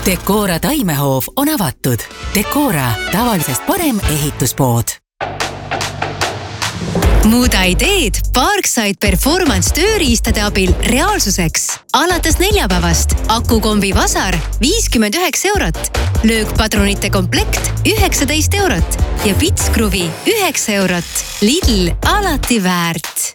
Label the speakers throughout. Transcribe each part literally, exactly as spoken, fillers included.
Speaker 1: Decora taimehoov on avatud. Decora, tavalisest parem ehituspood.
Speaker 2: Muuda ideed Parkside Performance tööriistade abil reaalsuseks. Alates neljapäevast akukombi vasar viiskümmend üheksa eurot, löökpadrunite komplekt üheksateist eurot ja pitskruvi üheksa eurot. Lidl alati väärt.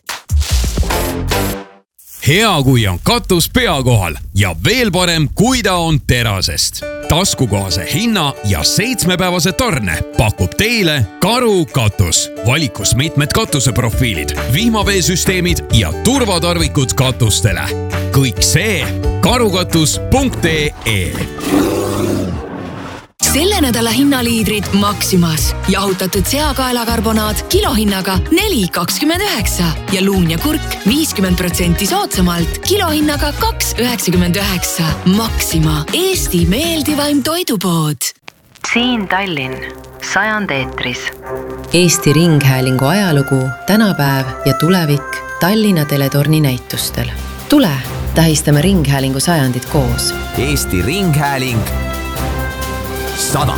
Speaker 3: Hea, kui on katus pea kohal ja veel parem, kui ta on terasest. Taskukohase hinna ja seitsmepäevase tarne pakub teile Karu katus. Valikus mitmed katuseprofiilid, vihmaveesüsteemid ja turvatarvikud katustele. Kõik see karukatus punkt ee.
Speaker 4: Selle nädala hinnaliidrid Maximas. Jahutatud seakaelakarbonaat kilohinnaga neli kakskümmend üheksa ja luun ja kurk viiskümmend protsenti soodsamalt kilohinnaga kaks üheksakümmend üheksa. Maxima, Eesti meeldivaim toidupood.
Speaker 5: Siin Tallinn, sajand eetris.
Speaker 6: Eesti Ringhäälingu ajalugu, tänapäev ja tulevik Tallinna teletorni näitustel. Tule, tähistame Ringhäälingu sajandit koos.
Speaker 7: Eesti Ringhääling sada.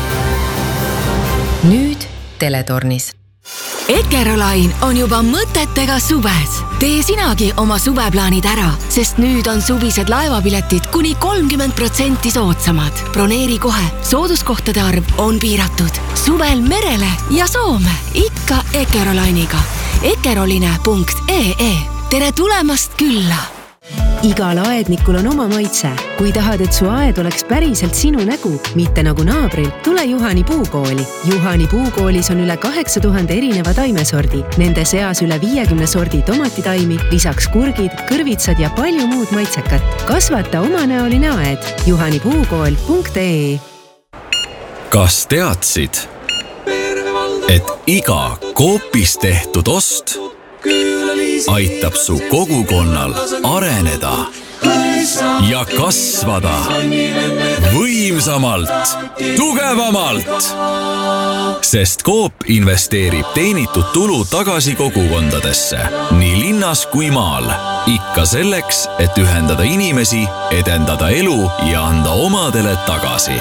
Speaker 6: Nüüd teletornis.
Speaker 4: Ekerolain on juba mõtetega suves. Tee sinagi oma suveplaanid ära, sest nüüd on suvised laevapiletid kuni kolmkümmend protsenti soodsamad. Broneeri kohe, sooduskohtade arv on piiratud. Suvel merele ja Soome, ikka Ekerolainiga. ekeroline punkt ee. Tere tulemast külla!
Speaker 8: Igal aednikul on oma maitse. Kui tahad, et su aed oleks päriselt sinu nägu, mitte nagu naabril, tule Juhani puukooli. Juhani puukoolis on üle kaheksa tuhande erineva taimesordi. Nende seas üle viiekümne sordi tomatitaimi, lisaks kurgid, kõrvitsad ja palju muud maitsekat. Kasvata omanäoline aed. juhani puukool punkt ee.
Speaker 9: Kas teadsid, et iga Coopis tehtud ost aitab su kogukonnal areneda ja kasvada võimsamalt, tugevamalt. Sest Coop investeerib teenitud tulu tagasi kogukondadesse, nii linnas kui maal. Ikka selleks, et ühendada inimesi, edendada elu ja anda omadele tagasi.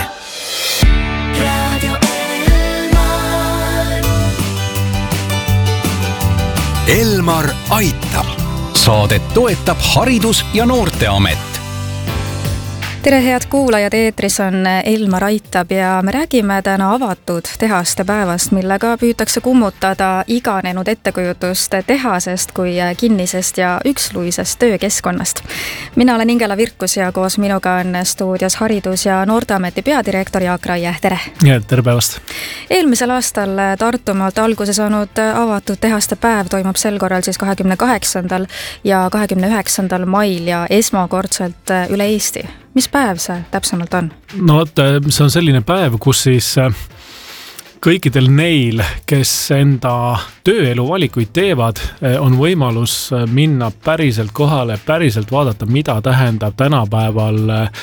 Speaker 10: Elmar aitab. Saadet toetab Haridus- ja Noorteamet.
Speaker 11: Tere head kuulajad, eetris on Elmar aitab ja me räägime täna avatud tehaste päevast, millega püütakse kummutada iganenud ettekujutust tehasest kui kinnisest ja üksluisest töökeskkonnast. Mina olen Ingela Virkus ja koos minuga on stuudios Haridus- ja Noorteameti peadirektor Jaak Raie. Tere!
Speaker 12: Ja, tere päevast! Eelmisel
Speaker 11: aastal Tartumaalt alguse saanud avatud tehaste päev toimub sel korral siis kahekümne kaheksandal ja kahekümne üheksandal mail ja esmakordselt üle Eesti. Mis päev see täpsemalt on?
Speaker 12: No võt, see on selline päev, kus siis kõikidel neil, kes enda tööelu valikuid teevad, on võimalus minna päriselt kohale, päriselt vaadata, mida tähendab tänapäeval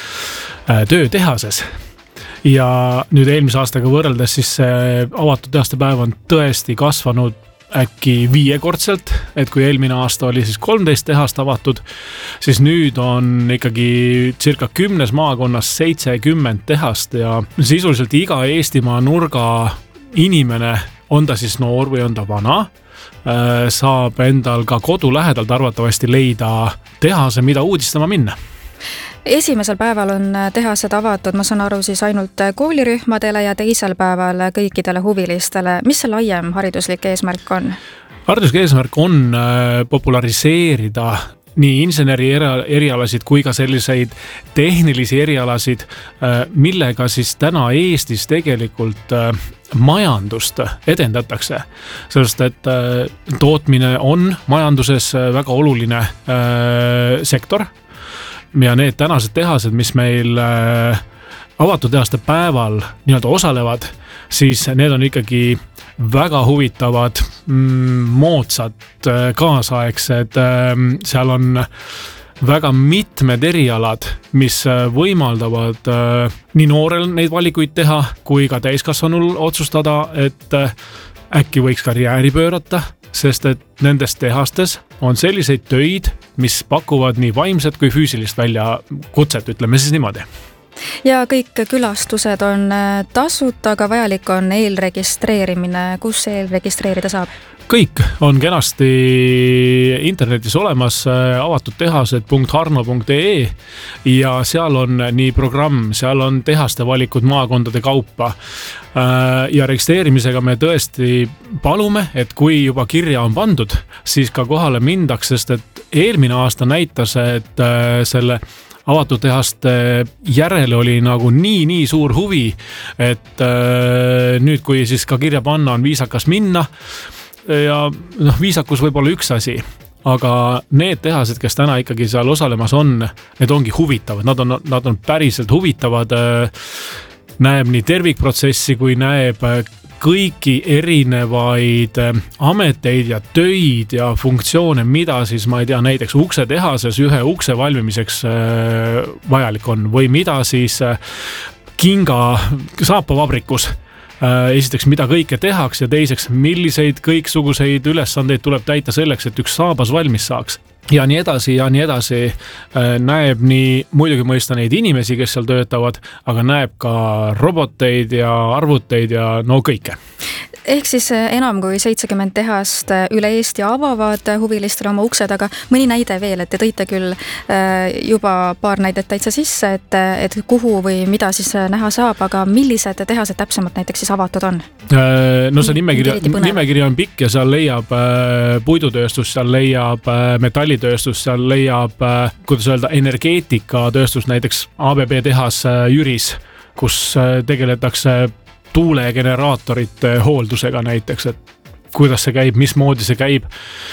Speaker 12: töötehases. Ja nüüd eelmise aastaga võrreldes siis avatud tehaste päev on tõesti kasvanud äkki viiekordselt, et kui eelmine aasta oli siis kolmteist tehast avatud, siis nüüd on ikkagi circa kümnes maakonnas seitsekümmend tehast ja sisuliselt iga Eestimaa nurga inimene, on ta siis noor või on ta vana, saab endal ka kodu lähedalt arvatavasti leida tehase, mida uudistama minna.
Speaker 11: Esimesel päeval on tehased avatud, ma saan aru siis ainult koolirühmadele ja teisel päeval kõikidele huvilistele. Mis see laiem hariduslik eesmärk on?
Speaker 12: Hariduslik eesmärk on populariseerida nii inseneri erialasid kui ka selliseid tehnilisi erialasid, millega siis täna Eestis tegelikult majandust edendatakse. Sellest, et tootmine on majanduses väga oluline sektor. Ja need tänased tehased, mis meil avatud tehaste päeval nii-öelda osalevad, siis need on ikkagi väga huvitavad, moodsad, kaasaegsed. Seal on väga mitmed erialad, mis võimaldavad nii noorel neid valikuid teha, kui ka täiskasvanul otsustada, et äkki võiks karjääri pöörata, sest et nendes tehastes on selliseid töid, mis pakuvad nii vaimset kui füüsilist välja kutset, ütleme siis niimoodi.
Speaker 11: ja kõik külastused on tasuta, aga vajalik on eelregistreerimine. Kus eelregistreerida saab?
Speaker 12: Kõik on kenasti internetis olemas, avatud tehased punkt harno punkt ee ja seal on nii programm, seal on tehaste valikud maakondade kaupa. Ja registreerimisega me tõesti palume, et kui juba kirja on pandud, siis ka kohale mindaks, sest et eelmine aasta näitas, et selle avatud tehaste järele oli nagu nii, nii suur huvi, et nüüd, kui siis ka kirja panna, on viisakas minna. Ja noh, viisakus võib olla üks asi, aga need tehased, kes täna ikkagi seal osalemas on, need ongi huvitavad, nad on, nad on päriselt huvitavad, näeb nii tervikprotsessi, kui näeb kõiki erinevaid ameteid ja töid ja funktsioone, mida siis, ma ei tea, näiteks ukse tehases ühe ukse valmimiseks vajalik on või mida siis kinga saapavabrikus. Esiteks, mida kõike tehaks ja teiseks, milliseid kõiksuguseid ülesandeid tuleb täita selleks, et üks saabas valmis saaks. Ja nii edasi ja nii edasi näeb nii muidugi mõista neid inimesi, kes seal töötavad, aga näeb ka roboteid ja arvuteid ja no kõike.
Speaker 11: Ehk siis enam kui seitsekümmend tehast üle Eesti avavad huvilistele oma uksed, aga mõni näide veel, et te tõite küll juba paar näidet täitsa sisse, et, et kuhu või mida siis näha saab, aga millised tehased täpsemalt näiteks siis avatud on?
Speaker 12: No see nimekiri, nimekiri on pikk ja seal leiab puidutööstus, seal leiab metallitööstus, seal leiab, kuidas öelda, energeetikatööstus, näiteks A B B tehas Jüris, kus tegeletakse tuulegeneraatorite hooldusega näiteks, et kuidas see käib, mismoodi see käib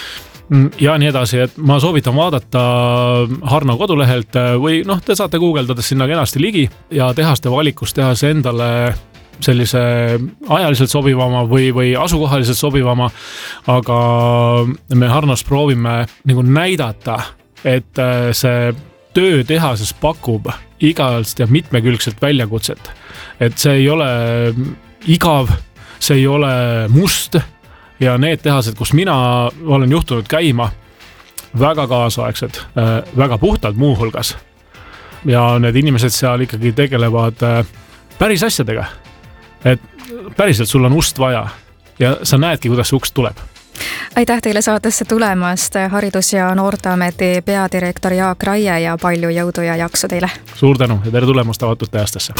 Speaker 12: ja nii edasi, et ma soovitan vaadata Harno kodulehelt või noh, te saate guugeldades sinna kenasti ligi ja tehaste valikus tehas endale sellise ajaliselt sobivama või, või asukohaliselt sobivama, aga me Harnos proovime nagu näidata, et see töö tehases pakub igast ja mitmekülgselt väljakutset. Et see ei ole igav, see ei ole must ja need tehased, kus mina olen juhtunud käima, väga kaasaegsed, väga puhtad muu hulgas. Ja need inimesed seal ikkagi tegelevad päris asjadega. Et päriselt sul on ust vaja ja sa näedki, kuidas see uks tuleb.
Speaker 11: Aitäh teile saatesse tulemast, Haridus- ja Noorteameti peadirektor Jaak Raie ja palju jõudu ja jaksu teile.
Speaker 12: Suur tänu ja tere tulemast avatud tehastesse.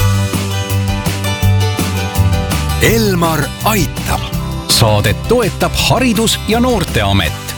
Speaker 10: Elmar aitab. Saadet toetab Haridus- ja Noorteamet.